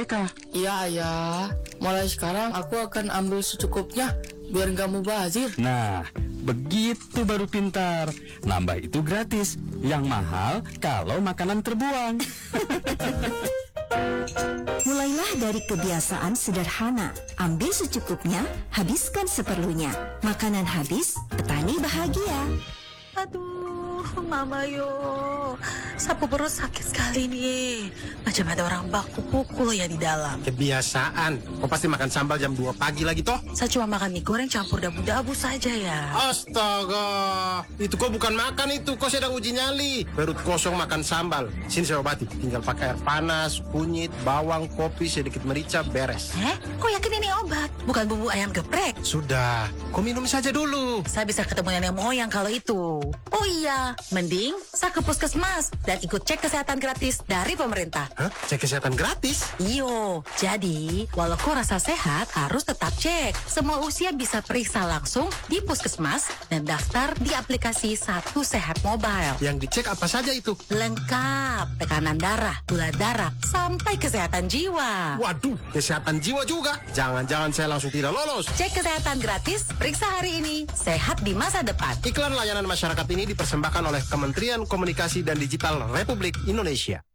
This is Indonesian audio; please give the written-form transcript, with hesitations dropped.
mereka. Iya ayah, mulai sekarang aku akan ambil secukupnya biar nggak mubazir. Nah, begitu baru pintar. Nambah itu gratis. Yang mahal kalau makanan terbuang. Mulailah dari kebiasaan sederhana. Ambil secukupnya, habiskan seperlunya. Makanan habis, petani bahagia. Aduh, Mama yo, sapu perut sakit sekali nih. Macam ada orang baku pukul ya di dalam. Kebiasaan. Kau pasti makan sambal jam 2 pagi lagi toh? Saya cuma makan mie goreng campur dabu-dabu saja ya. Astaga, itu kau bukan makan itu, kau sedang uji nyali. Perut kosong makan sambal. Sini saya obati, tinggal pakai air panas, kunyit, bawang, kopi, sedikit merica, beres. Kok yakin ini obat? Bukan bumbu ayam geprek? Sudah, kau minum saja dulu. Saya bisa ketemu nenek moyang kalau itu. Oh iya, mending saya ke puskesmas dan ikut cek kesehatan gratis dari pemerintah. Hah? Cek kesehatan gratis? Iyo, jadi walau kau rasa sehat harus tetap cek. Semua usia bisa periksa langsung di puskesmas dan daftar di aplikasi Satu Sehat Mobile. Yang dicek apa saja itu? Lengkap, tekanan darah, gula darah, sampai kesehatan jiwa. Waduh, kesehatan jiwa juga. Jangan-jangan saya langsung tidak lolos. Cek kesehatan gratis, periksa hari ini, sehat di masa depan. Iklan layanan masyarakat ini dipersembahkan oleh Kementerian Komunikasi dan Digital Republik Indonesia.